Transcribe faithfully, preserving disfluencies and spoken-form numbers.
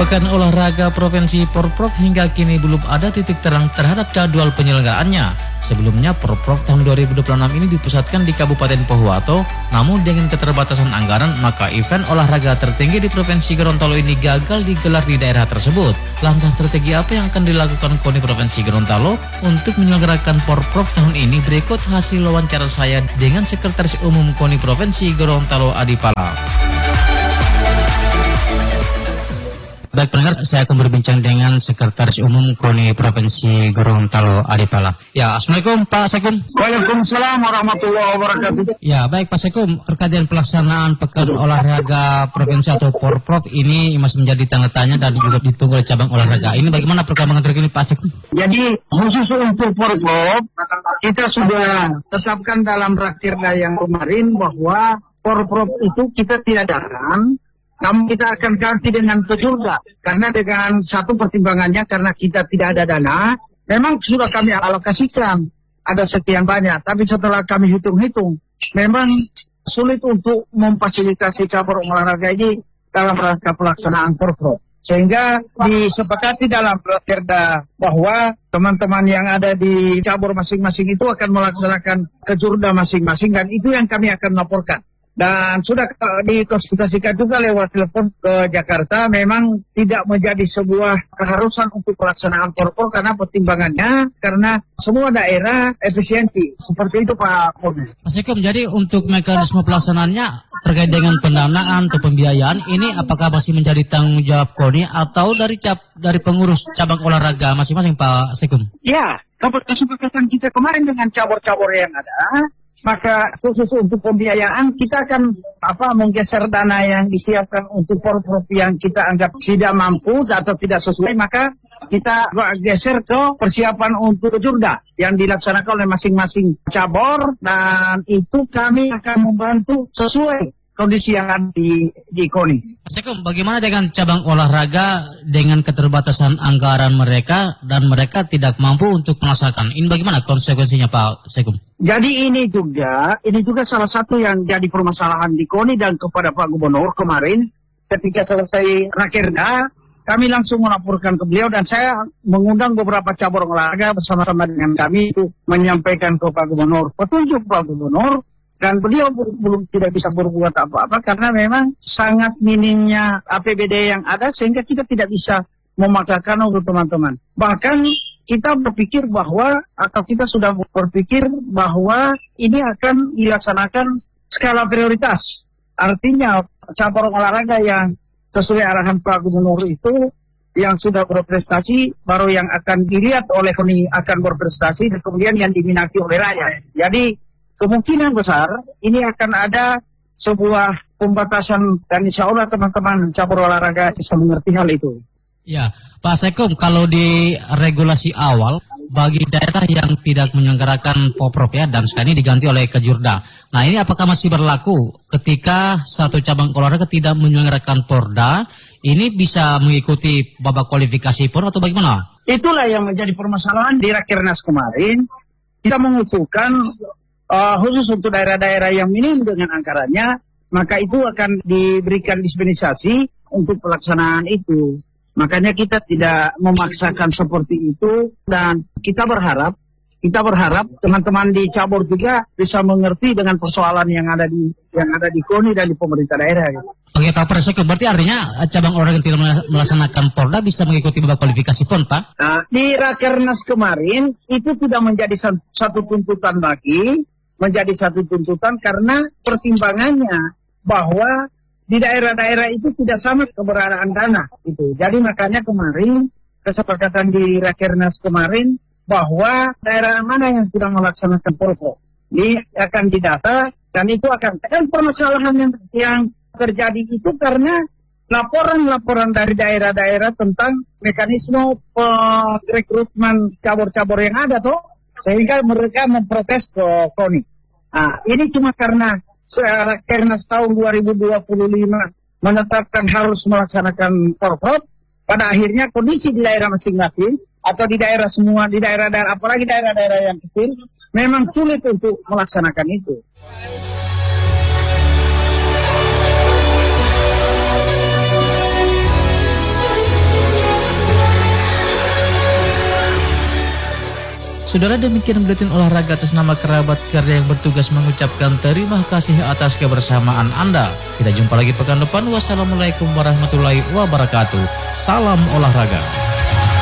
Pekan Olahraga Provinsi Porprov hingga kini belum ada titik terang terhadap jadwal penyelenggaraannya. Sebelumnya Porprov tahun dua ribu dua puluh enam ini dipusatkan di Kabupaten Pohuwato, namun dengan keterbatasan anggaran maka event olahraga tertinggi di Provinsi Gorontalo ini gagal digelar di daerah tersebut. Lantas strategi apa yang akan dilakukan KONI Provinsi Gorontalo untuk menyelenggarakan Porprov tahun ini? Berikut hasil wawancara saya dengan Sekretaris Umum KONI Provinsi Gorontalo Adi Pala. Baik pendengar, saya akan berbincang dengan Sekretaris Umum KONI Provinsi Gorontalo Adi Pala. Ya, Assalamualaikum Pak Sekum. Waalaikumsalam warahmatullahi wabarakatuh. Ya, baik Pak Sekum, terkait dengan pelaksanaan Pekan Olahraga Provinsi atau Porprov ini masih menjadi tanda tanya dan juga ditunggu oleh cabang olahraga. Ini bagaimana perkembangan terkini Pak Sekum? Jadi khusus untuk Porprov, kita sudah tetapkan dalam Rakernas yang kemarin bahwa Porprov itu kita tidak dalam. Namun kita akan ganti dengan kejurda, karena dengan satu pertimbangannya karena kita tidak ada dana, memang sudah kami alokasikan ada sekian banyak, tapi setelah kami hitung-hitung, memang sulit untuk memfasilitasi cabur olahraga ini dalam rangka pelaksanaan Porprov. Sehingga disepakati dalam Rakernas bahwa teman-teman yang ada di cabur masing-masing itu akan melaksanakan kejurda masing-masing, dan itu yang kami akan laporkan. Dan sudah dikonsultasikan juga lewat telepon ke Jakarta, memang tidak menjadi sebuah keharusan untuk pelaksanaan Porprov karena pertimbangannya, karena semua daerah efisiensi. Seperti itu Pak Purni. Mas Sekum, jadi untuk mekanisme pelaksanaannya terkait dengan pendanaan atau pembiayaan, ini apakah masih menjadi tanggung jawab KONI atau dari cap, dari pengurus cabang olahraga masing-masing Pak Sekum? Ya, kesepakatan kita kemarin dengan cabur-cabur yang ada, maka khusus untuk pembiayaan kita akan apa menggeser dana yang disiapkan untuk Porprov yang kita anggap tidak mampu atau tidak sesuai, maka kita geser ke persiapan untuk jurda yang dilaksanakan oleh masing-masing cabur, dan itu kami akan membantu sesuai kondisi yang ada di, di KONI. Mas Sekum, bagaimana dengan cabang olahraga dengan keterbatasan anggaran mereka dan mereka tidak mampu untuk melaksanakan? Ini bagaimana konsekuensinya Pak Sekum? Jadi ini juga, ini juga salah satu yang jadi permasalahan di KONI dan kepada Pak Gubernur kemarin ketika selesai Rakernas, kami langsung melaporkan ke beliau dan saya mengundang beberapa cabur olahraga bersama-sama dengan kami itu menyampaikan ke Pak Gubernur petunjuk Pak Gubernur. Dan beliau belum tidak bisa berbuat apa-apa karena memang sangat minimnya A P B D yang ada sehingga kita tidak bisa memaksakan untuk teman-teman. Bahkan kita berpikir bahwa atau kita sudah berpikir bahwa ini akan dilaksanakan skala prioritas. Artinya cabur olahraga yang sesuai arahan Pak Gubernur itu yang sudah berprestasi baru yang akan dilihat oleh KONI akan berprestasi dan kemudian yang diminati oleh rakyat. Jadi kemungkinan besar ini akan ada sebuah pembatasan dan insya Allah teman-teman cabur olahraga bisa mengerti hal itu. Ya, Pak Sekum, kalau di regulasi awal bagi daerah yang tidak menyelenggarakan Porprov ya dan sekarang ini diganti oleh kejurda. Nah ini apakah masih berlaku ketika satu cabang olahraga tidak menyelenggarakan Porda, ini bisa mengikuti babak kualifikasi pun atau bagaimana? Itulah yang menjadi permasalahan di Rakernas kemarin. Kita mengusulkan Uh, khusus untuk daerah-daerah yang minim dengan anggarannya, maka itu akan diberikan dispensasi untuk pelaksanaan itu. Makanya kita tidak memaksakan seperti itu dan kita berharap, kita berharap teman-teman di cabur juga bisa mengerti dengan persoalan yang ada di yang ada di KONI dan di pemerintah daerah. Gitu. Oke Pak Presiden, berarti artinya cabang olahraga yang tidak melaksanakan Porda bisa mengikuti babak kualifikasi pun Pak? Nah, di Rakernas kemarin itu tidak menjadi satu tuntutan lagi. Menjadi satu tuntutan karena pertimbangannya bahwa di daerah-daerah itu tidak sama keberadaan dana itu. Jadi makanya kemarin kesepakatan di Rakernas kemarin bahwa daerah mana yang sudah melaksanakan Porprov ini akan didata dan itu akan kan permasalahan yang, yang terjadi itu karena laporan-laporan dari daerah-daerah tentang mekanisme rekrutmen cabur-cabur yang ada tuh. Sehingga mereka memprotes ke KONI. Nah, ini cuma karena Rakernas tahun dua ribu dua puluh lima menetapkan harus melaksanakan Porprov, pada akhirnya kondisi di daerah masing-masing atau di daerah semua, di daerah-daerah, apalagi daerah-daerah yang kecil, memang sulit untuk melaksanakan itu. Saudara, demikian buletin olahraga atas nama kerabat kerja yang bertugas mengucapkan terima kasih atas kebersamaan Anda. Kita jumpa lagi pekan depan. Wassalamualaikum warahmatullahi wabarakatuh. Salam olahraga.